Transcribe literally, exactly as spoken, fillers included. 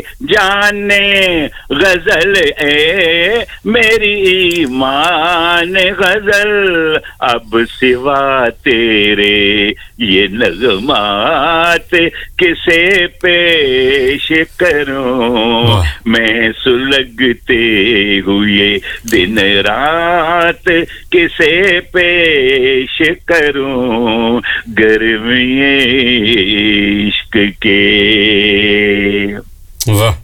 जाने गजल ए मेरी ईमान गजल अब सिवा तेरे ये नगमात किसे पेश करूं मैं सुलगते हुए दिन रात किसे पेश करूं गर्मी इश्क के। वाह